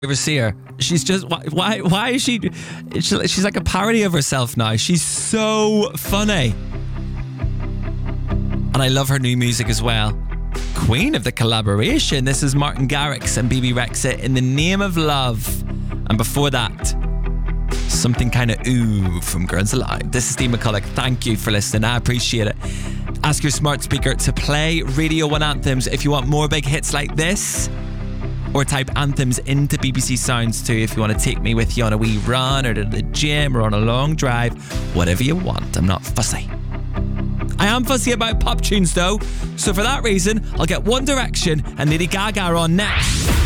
ever see her? She's just why is she's like a parody of herself now. She's so funny. And I love her new music as well. Queen of the collaboration. This is Martin Garrix and BB Rexa, In the Name of Love. And before that, Something Kind of Ooh from Girls Aloud. This is Steve McCulloch. Thank you for listening. I appreciate it. Ask your smart speaker to play Radio 1 anthems if you want more big hits like this. Or type anthems into BBC Sounds too if you want to take me with you on a wee run or to the gym or on a long drive. Whatever you want. I'm not fussy. I am fussy about pop tunes though. So for that reason, I'll get One Direction and Lady Gaga on next.